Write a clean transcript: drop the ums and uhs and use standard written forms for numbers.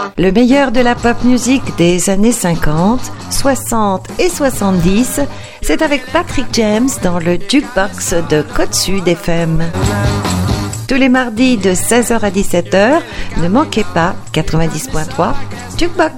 Le meilleur de la pop music des années 50, 60 et 70, c'est avec Patrick James dans le Jukebox de Côte Sud FM. Tous les mardis de 16h à 17h, ne manquez pas 90.3 Jukebox.